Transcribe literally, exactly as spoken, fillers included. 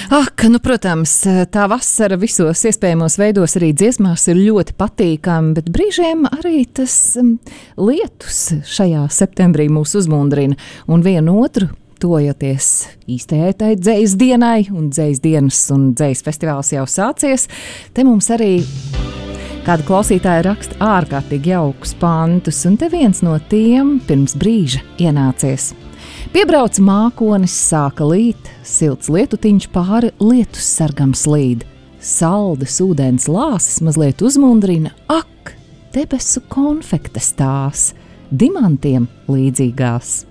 Ak, nu, protams, tā vasara visos iespējamos veidos arī dziesmās ir ļoti patīkama, bet brīžiem arī tas um, lietus šajā septembrī mūs uzmundrina un vienu otru. Tojoties īstajai tai dzejas dienai, un dzejas dienas un dzejas festivāls jau sācies, te mums arī kāda klausītāja raksta ārkārtīgi jaukus pantus, un te viens no tiem pirms brīža ienācies. Piebrauc mākonis, sāka līt, silts lietutiņš pāri lietus sargam slīd. Saldas ūdens lāses mazliet uzmundrina, ak, debesu konfektes tās, dimantiem līdzīgās.